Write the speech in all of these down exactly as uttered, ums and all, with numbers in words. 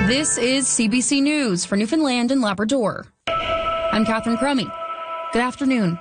This is C B C News for Newfoundland and Labrador. I'm Catherine Crummy. Good afternoon.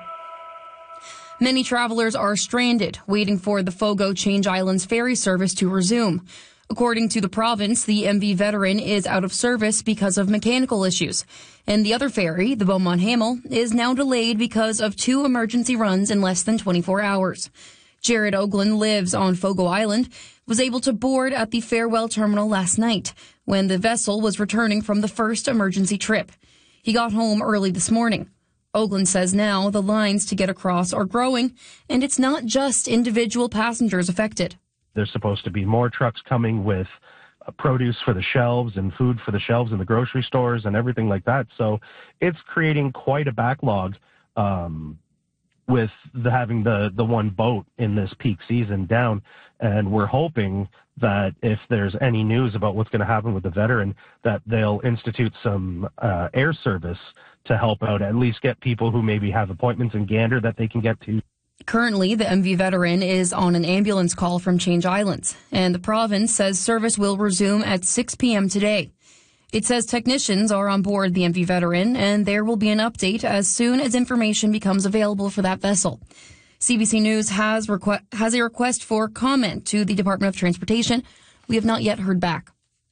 Many travelers are stranded, waiting for the Fogo Change Islands ferry service to resume. According to the province, the M V Veteran is out of service because of mechanical issues. And the other ferry, the Beaumont Hamel, is now delayed because of two emergency runs in less than twenty-four hours. Jared Oglin lives on Fogo Island, was able to board at the Farewell Terminal last night when the vessel was returning from the first emergency trip. He got home early this morning. Oglin says now the lines to get across are growing, and it's not just individual passengers affected. There's supposed to be more trucks coming with uh, produce for the shelves and food for the shelves in the grocery stores and everything like that. So it's creating quite a backlog um, with the, having the, the one boat in this peak season down. And we're hoping that if there's any news about what's going to happen with the Veteran, that they'll institute some uh, air service to help out, at least get people who maybe have appointments in Gander that they can get to. Currently, the M V Veteran is on an ambulance call from Change Islands, and the province says service will resume at six p.m. today. It says technicians are on board the M V Veteran, and there will be an update as soon as information becomes available for that vessel. C B C News has, requ- has a request for comment to the Department of Transportation. We have not yet heard back.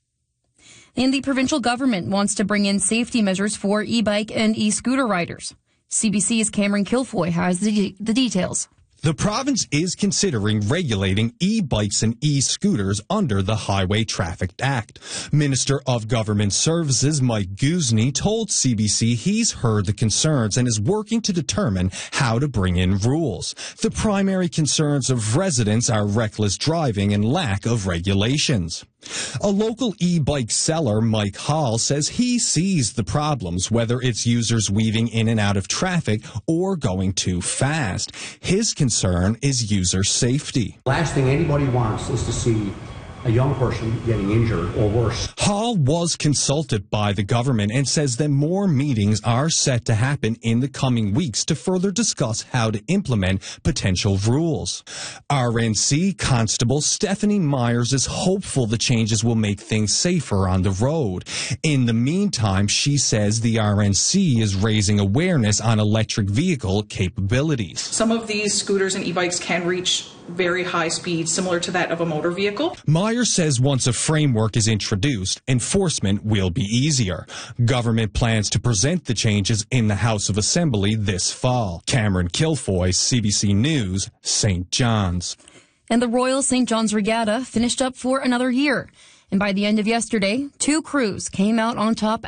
And the provincial government wants to bring in safety measures for e-bike and e-scooter riders. C B C's Cameron Kilfoy has the, the details. The province is considering regulating e-bikes and e-scooters under the Highway Traffic Act. Minister of Government Services Mike Guzny told C B C he's heard the concerns and is working to determine how to bring in rules. The primary concerns of residents are reckless driving and lack of regulations. A local e-bike seller, Mike Hall, says he sees the problems, whether it's users weaving in and out of traffic or going too fast. His concern is user safety. Last thing anybody wants is to see a young person getting injured or worse. Hall was consulted by the government and says that more meetings are set to happen in the coming weeks to further discuss how to implement potential rules. R N C Constable Stephanie Myers is hopeful the changes will make things safer on the road. In the meantime, she says the R N C is raising awareness on electric vehicle capabilities. Some of these scooters and e-bikes can reach very high speeds, similar to that of a motor vehicle. Myers says once a framework is introduced, enforcement will be easier. Government plans to present the changes in the House of Assembly this fall. Cameron Kilfoy, C B C News, Saint John's. And the Royal Saint John's Regatta finished up for another year. And by the end of yesterday, two crews came out on top